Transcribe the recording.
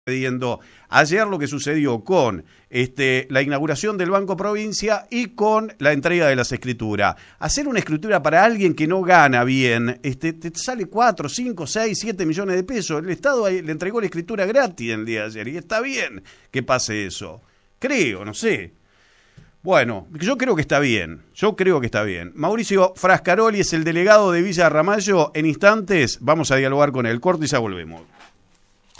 sucediendo ayer lo que sucedió con la inauguración del Banco Provincia y con la entrega de las escrituras. Hacer una escritura para alguien que no gana bien, te sale 4, 5, 6, 7 millones de pesos. El Estado le entregó la escritura gratis el día de ayer y está bien que pase eso. Creo, no sé. Bueno, yo creo que está bien, Mauricio Frascaroli es el delegado de Villa Ramallo. En instantes vamos a dialogar con él. Corte y ya volvemos.